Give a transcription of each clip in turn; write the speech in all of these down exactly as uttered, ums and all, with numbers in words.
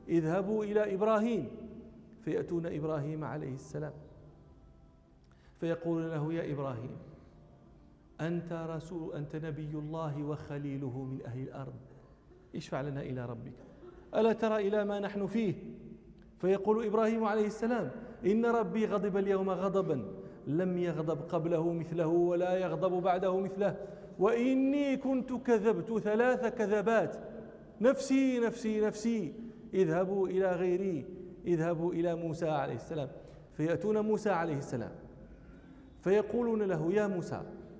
اذهبوا إلى إبراهيم. فيأتون إبراهيم عليه السلام فيقول له يا إبراهيم أنت رسول أنت نبي الله وخليله من أهل الأرض، اشفع لنا إلى ربك، ألا ترى إلى ما نحن فيه؟ فيقول إبراهيم عليه السلام إن ربي غضب اليوم غضبا لم يغضب قبله مثله ولا يغضب بعده مثله، وإني كنت كذبت ثلاث كذبات، نفسي نفسي نفسي، اذهبوا إلى غيري، اذهبوا إلى موسى عليه السلام. فيأتون موسى عليه السلام فيقولون له يا موسى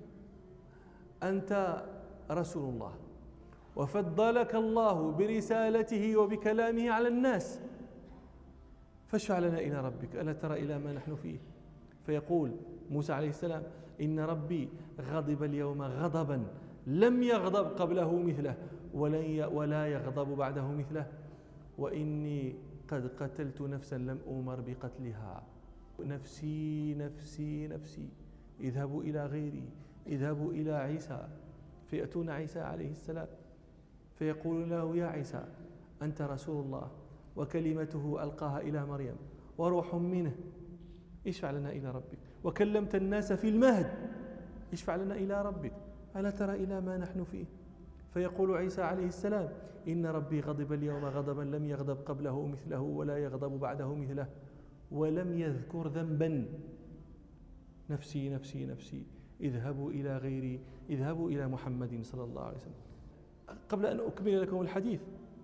أنت رسول الله وفضلك الله برسالته وبكلامه على الناس، فاشفع لنا إلى ربك، ألا ترى إلى ما نحن فيه؟ فيقول موسى عليه السلام إن ربي غضب اليوم غضبا لم يغضب قبله مثله ولا يغضب بعده مثله، وإني قد قتلت نفسا لم أؤمر بقتلها، نفسي نفسي نفسي، اذهبوا إلى غيري، اذهبوا إلى عيسى. فيأتون عيسى عليه السلام فيقول له يا عيسى أنت رسول الله وكلمته ألقاها إلى مريم وروح منه، اشفع لنا إلى ربك، وكلمت الناس في المهد، اشفع لنا إلى ربك، ألا ترى إلى ما نحن فيه؟ فيقول عيسى عليه السلام إن ربي غضب اليوم غضبا لم يغضب قبله مثله ولا يغضب بعده مثله ولم يذكر ذنبا، نفسي نفسي نفسي، اذهبوا إلى غيري، اذهبوا إلى محمد صلى الله عليه وسلم. قبل أن أكمل لكم الحديث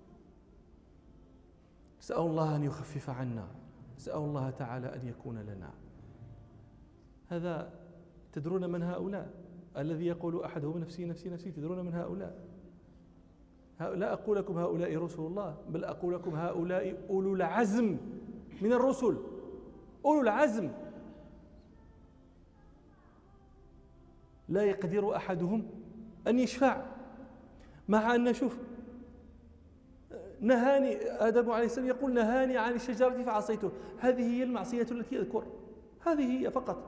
أسأل الله أن يخفف عنا، أسأل الله تعالى أن يكون لنا. هذا تدرون من هؤلاء الذي يقول أحدهم نفسي نفسي نفسي؟ تدرون من هؤلاء؟ لا أقول لكم هؤلاء رسول الله، بل أقول لكم هؤلاء أولو العزم من الرسل، أولو العزم. لا يقدر أحدهم أن يشفع، مع أن شوف نهاني آدم عليه السلام يقول نهاني عن الشجرة فعصيته، هذه هي المعصية التي يذكر، هذه هي فقط،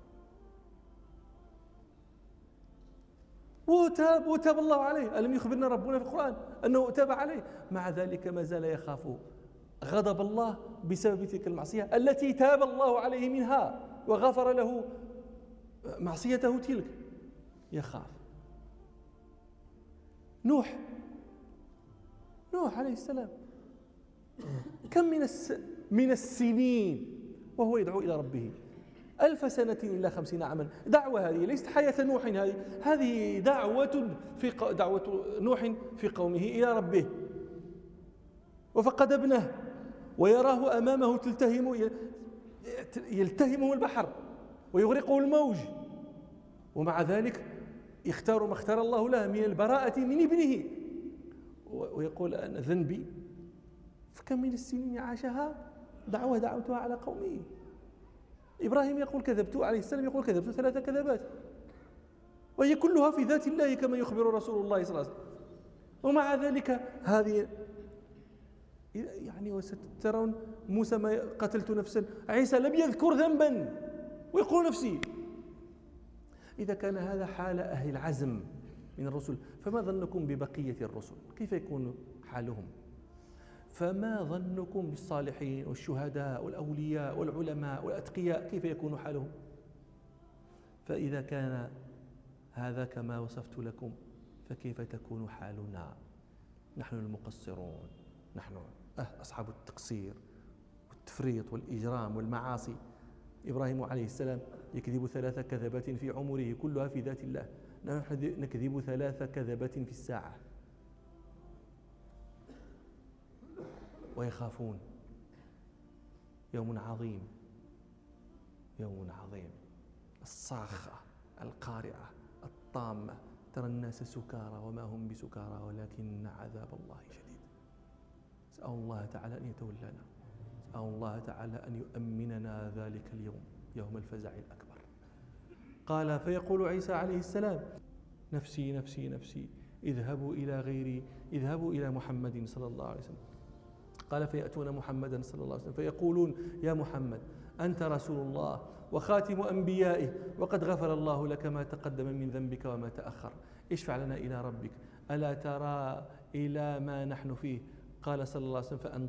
وتاب وتاب الله عليه. ألم يخبرنا ربنا في القرآن أنه تاب عليه؟ مع ذلك ما زال يخاف غضب الله بسبب تلك المعصية التي تاب الله عليه منها وغفر له معصيته تلك، يخاف. نوح نوح عليه السلام كم من الس... من السنين وهو يدعو إلى ربه، ألف سنة إلا خمسين عاما. دعوة هذه ليست حياة نوح، هذه هذه دعوة في ق... دعوة نوح في قومه إلى ربه، وفقد ابنه ويراه أمامه تلتهم يلتهمه البحر ويغرقه الموج، ومع ذلك يختار ما اختار الله له من البراءة من ابنه، ويقول أنا ذنبي. فكم من السنين عاشها دعوة دعوتها على قومه. إبراهيم يقول كذبت عليه السلام يقول كذبت ثلاث كذبات، وهي كلها في ذات الله كما يخبر رسول الله صلى الله عليه وسلم، ومع ذلك هذه يعني. وسترون موسى ما قتلت نفسا، عيسى لم يذكر ذنبا ويقول نفسي. إذا كان هذا حال أهل العزم من الرسل، فما ظنكم ببقية الرسل؟ كيف يكون حالهم؟ فما ظنكم بالصالحين والشهداء والأولياء والعلماء والأتقياء؟ كيف يكون حالهم؟ فإذا كان هذا كما وصفت لكم، فكيف تكون حالنا نحن المقصرون، نحن أصحاب التقصير والتفريط والإجرام والمعاصي. إبراهيم عليه السلام يكذب ثلاث كذبات في عمره كلها في ذات الله، نحن نكذب ثلاث كذبات في الساعة، ويخافون يوم عظيم، يوم عظيم، الصاخة القارعة الطامة، ترى الناس سكارى وما هم بسكارى ولكن عذاب الله شديد. أسأل الله تعالى أن يتولانا، أسأل الله تعالى أن يؤمننا ذلك اليوم، يوم الفزع الأكبر. قال فيقول عيسى عليه السلام نفسي نفسي نفسي، اذهبوا إلى غيري، اذهبوا إلى محمد صلى الله عليه وسلم. قال فيأتون محمدا صلى الله عليه وسلم فيقولون يا محمد أنت رسول الله وخاتم أنبيائه، وقد غفر الله لك ما تقدم من ذنبك وما تأخر، اشفع لنا إلى ربك، ألا ترى إلى ما نحن فيه؟ قال صلى الله عليه وسلم